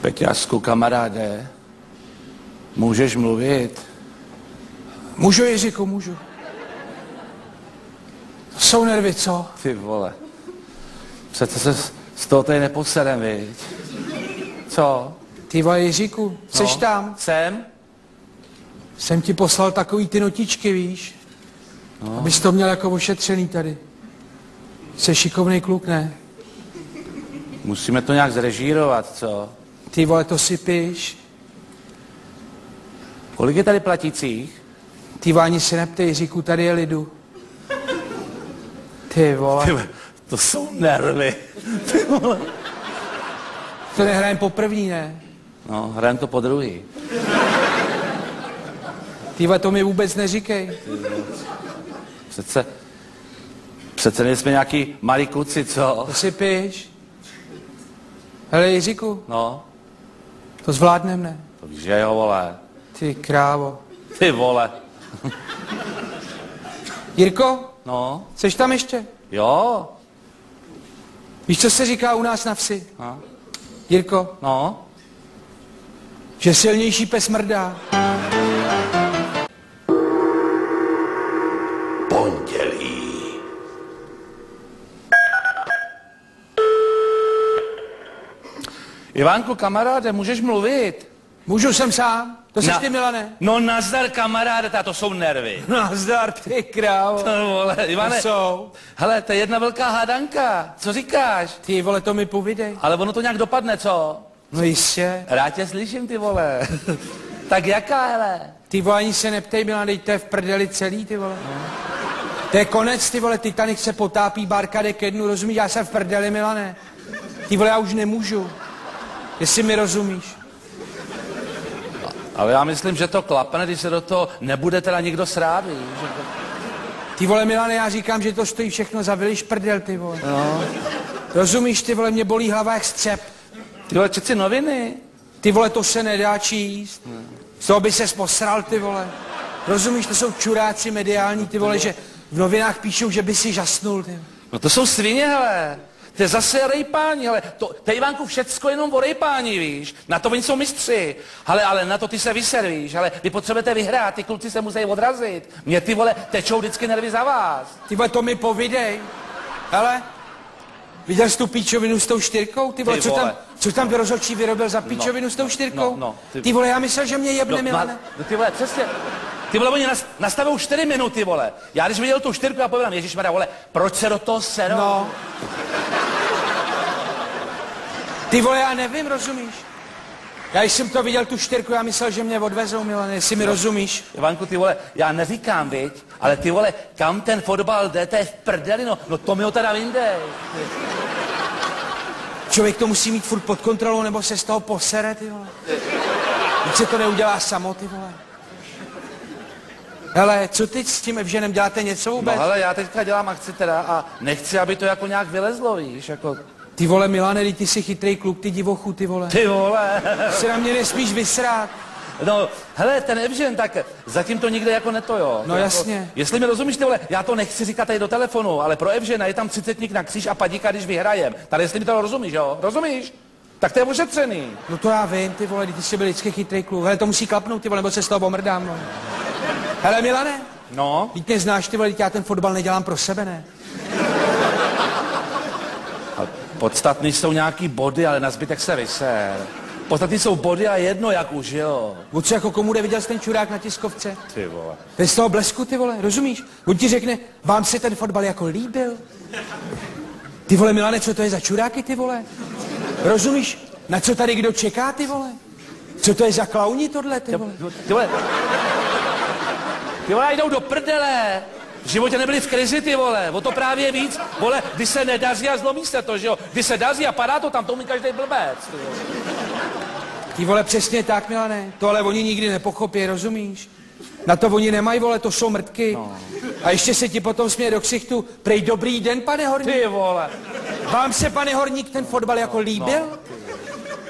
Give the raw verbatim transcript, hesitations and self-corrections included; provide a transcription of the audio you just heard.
Peťásku, kamaráde, můžeš mluvit? Můžu, Jiříku, můžu. Jsou nervy, co? Ty vole. Přece se z toho tady neposerem, viď? Co? Ty vole, Jiříku, seš No, tam? Jsem? Jsem ti poslal takový ty notičky, víš? No. Abys to měl jako ošetřený tady. Jsi šikovnej kluk, ne? Musíme to nějak zrežírovat, co? Ty vole, to si píš. Kolik je tady platících? Ty vole, ani se neptej, Jiříku, tady je lidu. Ty vole. Ty, to jsou nervy. Ty vole. To nehrajem po první, ne? No, hrajem to po druhý. Ty vole, to mi vůbec neříkej. Přece, přece nejsme nějaký malí kluci, co? To si píš. Hele, Jiříku, No, to zvládnem, ne? to víš, že jo, vole. Ty krávo. Ty vole. Jirko, No, seš tam ještě? jo. Víš, co se říká u nás na vsi? No, Jirko, no. že silnější pes mrdá. Pondělí. Ivánku, kamaráde, můžeš mluvit? Můžu, jsem sám? To jsi Na- ty, Milane? No nazdar, kamaráde, to jsou nervy. Nazdar, ty krávo. To vole, Ivane, To jsou. hele, to je jedna velká hádanka. Co říkáš? Ty vole, to mi povídej. Ale ono to nějak dopadne, co? No jistě. Rád tě slyším, ty vole. Tak jaká, hele? Ty vole, ani se neptej, Milane, dej, to je v prdeli celý, ty vole. No. To je konec, ty vole, Titanic se potápí, bárka jde ke dnu, rozumíš, já jsem v prdeli, Milane. Ty vole, já už nemůžu. Jestli mi rozumíš. Ale já myslím, že to klapne, když se do toho nebude teda nikdo srát, víš? Že to... Ty vole, Milane, já říkám, že to stojí všechno za vyliš prdel, ty vole. No. Rozumíš, ty vole, mě bolí hlava jak střep. Ty vole, čet si noviny. Ty vole, to se nedá číst. Z toho by ses posral, ty vole. Rozumíš, to jsou čuráci mediální, ty vole, že v novinách píšou, že by si žasnul, ty. No to jsou svině, hele. To je zase rejpání, ale to, to je, Ivánku, všecko jenom o rejpání, víš. Na to oni jsou mistři. Ale, ale na to ty se vyser, víš. Ale vy potřebujete vyhrát, ty kluci se musí odrazit. Mě ty vole tečou vždycky nervy za vás. Ty vole, to mi povídej. Hele, viděl jsi tu píčovinu s tou čtyřkou? Ty vole, Ty co vole. tam, co tam rozhodčí vyrobil za píčovinu No. s tou čtyřkou? No, no, ty- ty vole, já myslel, že mě jebne, No, Milane. no, ty vole, přesně. Ty vole, oni nas, nastavují čtyři minuty, vole. Já když viděl tu čtyřku, já povedám, ježišmarja, vole, proč se do toho serou? No. Ty vole, já nevím, rozumíš? Já když jsem to viděl, tu čtyřku, já myslel, že mě odvezou, Milane, jestli mi rozumíš. Ivanku, ty vole, já neříkám, viď, ale ty vole, kam ten fotbal jde, to je v prdeli, no, no to mi ho teda vyndej. Člověk to musí mít furt pod kontrolou, nebo se z toho posere, ty vole. Teď se to neudělá samo, ty vole. Hele, co teď s tím Evženem děláte něco vůbec? No hele, já teďka dělám akci teda a nechci, aby to jako nějak vylezlo, víš, jako... Ty vole, Milane, ty jsi chytrý kluk, ty divochu, ty vole. Ty vole. Se na mě nesmíš vysrát. No, hele, ten Evžen, tak zatím to nikde jako neto, jo. No to jasně. Jako, jestli mi rozumíš, ty vole, já to nechci říkat tady do telefonu, ale pro Evžena je tam třicetník na kříž a padíka, když vyhrajem. Tady jestli mi to rozumíš, jo, rozumíš? Tak to je ošetřený. No to já vím, ty vole, ty jsi byl vždycky chytrý kluk. Hele, to musí klapnout, ty vole, nebo se z toho omrdám, no. Hele, Milane, No. teď mě znáš, ty vole, teď já ten fotbal nedělám pro sebe, ne? Podstatný jsou nějaký body, ale na zbytek se vyser. Podstatný jsou body a jedno, jak už, jo. O co jako komu neviděl jsi ten čurák na tiskovce? Ty vole. Bez toho blesku, ty vole, rozumíš? On ti řekne, vám se ten fotbal jako líbil? Ty vole, Milane, co to je za čuráky, ty vole? Rozumíš? Na co tady kdo čeká, ty vole? Co to je za klauni tohle, ty vole? Ty vole. Ty vole, jdou do prdele. V životě nebyli v krizi, ty vole. O to právě víc. Vole, když se nedaří a zlomí se to, že jo. Když se daří a padá to tam, to umí každý blbec. Ty vole. Ty vole, přesně tak, Milane. To ale oni nikdy nepochopí, rozumíš? Na to oni nemají, vole, to jsou mrtky. No. A ještě se ti potom směje do ksichtu, prej dobrý den, pane Horník. Ty vole. Vám se, pane Horník, ten fotbal jako líbil? No.